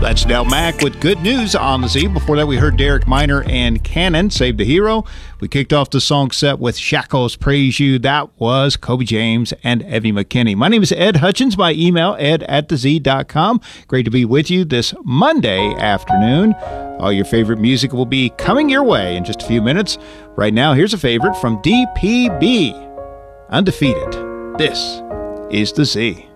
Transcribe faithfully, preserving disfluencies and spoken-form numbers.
That's Del Mack with Good News on the Z. Before that, we heard Derek Minor and Cannon, Save the Hero. We kicked off the song set with Shackles Praise You. That was Kobe James and Evie McKinney. My name is Ed Hutchins. My email, ed at the z dot com. Great to be with you this Monday afternoon. All your favorite music will be coming your way in just a few minutes. Right now, here's a favorite from D P B. Undefeated. This is the Z.